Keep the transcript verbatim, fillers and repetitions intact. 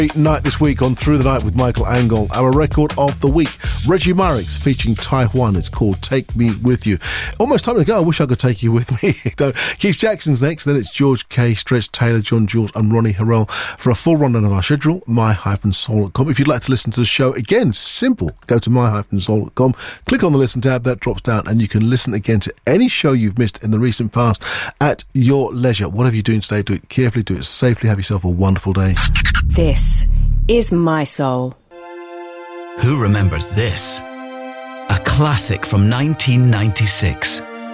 Night this week on Through the Night with Michael Angle. Our record of the week, Reggie Marix featuring Taiwan. It's called Take Me With You. Almost time to go. I wish I could take you with me. Keith Jackson's next, then it's George Kay, Stretch Taylor, John Jules and Ronnie Harrell. For a full rundown of our schedule, my dash soul dot com. If you'd like to listen to the show again, simple. Go to my dash soul dot com, click on the listen tab, that drops down, and you can listen again to any show you've missed in the recent past at your leisure. Whatever you're doing today, do it carefully, do it safely. Have yourself a wonderful day. This is My Soul. Who remembers this? A classic from nineteen ninety-six.